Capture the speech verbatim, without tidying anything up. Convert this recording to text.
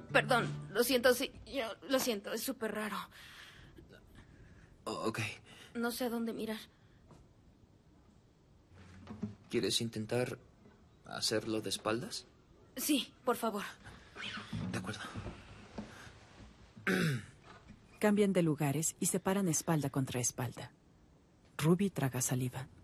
Perdón, lo siento, sí. Yo lo siento, es súper raro. Oh, ok. No sé a dónde mirar. ¿Quieres intentar hacerlo de espaldas? Sí, por favor. De acuerdo. Cambian de lugares y se paran espalda contra espalda. Ruby traga saliva.